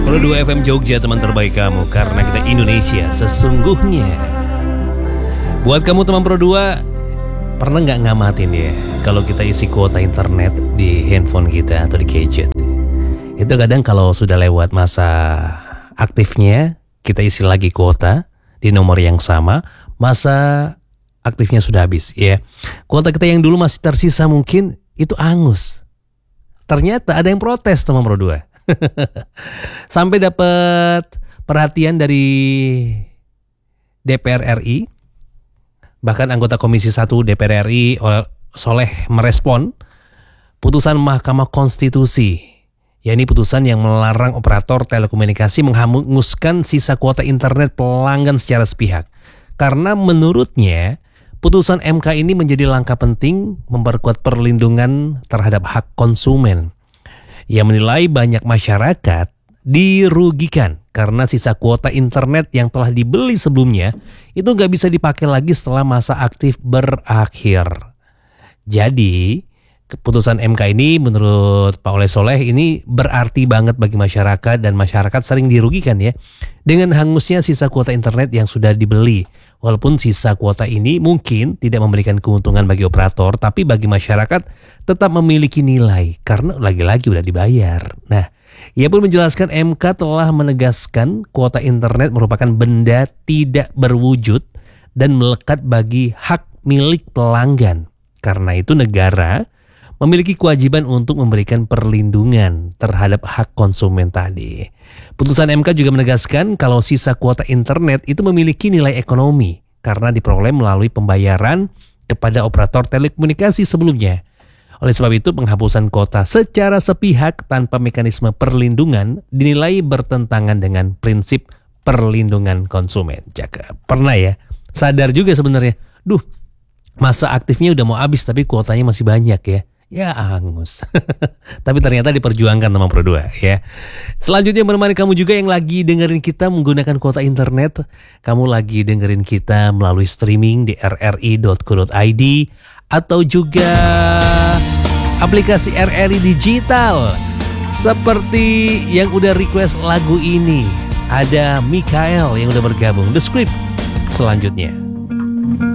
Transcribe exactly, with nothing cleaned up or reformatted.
Pro dua F M Jogja, teman terbaik kamu, karena kita Indonesia sesungguhnya. Buat kamu teman Pro dua, pernah nggak ngamatin ya kalau kita isi kuota internet di handphone kita atau di gadget? Itu kadang kalau sudah lewat masa aktifnya, kita isi lagi kuota di nomor yang sama, masa aktifnya sudah habis ya. Kuota kita yang dulu masih tersisa mungkin itu angus. Ternyata ada yang protes teman Pro dua. Sampai dapat perhatian dari D P R R I. Bahkan anggota Komisi satu D P R R I Soleh merespon putusan Mahkamah Konstitusi, yakni putusan yang melarang operator telekomunikasi menghanguskan sisa kuota internet pelanggan secara sepihak. Karena menurutnya putusan M K ini menjadi langkah penting memperkuat perlindungan terhadap hak konsumen. Ia menilai banyak masyarakat dirugikan karena sisa kuota internet yang telah dibeli sebelumnya itu nggak bisa dipakai lagi setelah masa aktif berakhir. Jadi keputusan M K ini menurut Pak Oleh Soleh ini berarti banget bagi masyarakat, dan masyarakat sering dirugikan ya dengan hangusnya sisa kuota internet yang sudah dibeli. Walaupun sisa kuota ini mungkin tidak memberikan keuntungan bagi operator, tapi bagi masyarakat tetap memiliki nilai karena lagi-lagi udah dibayar. Nah, ia pun menjelaskan M K telah menegaskan kuota internet merupakan benda tidak berwujud dan melekat bagi hak milik pelanggan. Karena itu negara memiliki kewajiban untuk memberikan perlindungan terhadap hak konsumen tadi. Putusan M K juga menegaskan kalau sisa kuota internet itu memiliki nilai ekonomi karena diperoleh melalui pembayaran kepada operator telekomunikasi sebelumnya. Oleh sebab itu, penghapusan kuota secara sepihak tanpa mekanisme perlindungan dinilai bertentangan dengan prinsip perlindungan konsumen. Cakep. Pernah ya? Sadar juga sebenarnya, duh, masa aktifnya udah mau habis tapi kuotanya masih banyak ya. Ya angus. Tapi ternyata diperjuangkan teman Pro dua ya. Selanjutnya menemani kamu juga yang lagi dengerin kita menggunakan kuota internet. Kamu lagi dengerin kita melalui streaming di r r i dot co dot i d atau juga aplikasi R R I Digital. Seperti yang udah request lagu ini, ada Mikael yang udah bergabung. The Script selanjutnya.